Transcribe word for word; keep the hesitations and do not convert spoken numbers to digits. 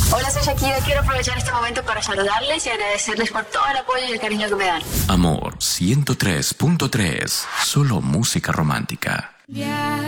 Hola, soy Shakira. Quiero aprovechar este momento para saludarles y agradecerles por todo el apoyo y el cariño que me dan. Amor ciento tres punto tres. Solo música romántica. Yeah.